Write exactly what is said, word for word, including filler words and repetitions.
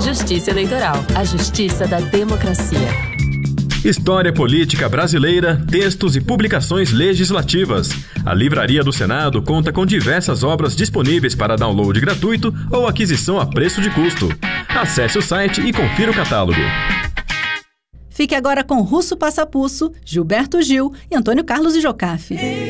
Justiça Eleitoral, a justiça da democracia. História política brasileira, textos e publicações legislativas. A Livraria do Senado conta com diversas obras disponíveis para download gratuito ou aquisição a preço de custo. Acesse o site e confira o catálogo. Fique agora com Russo Passapulso, Gilberto Gil e Antônio Carlos e Jocafe.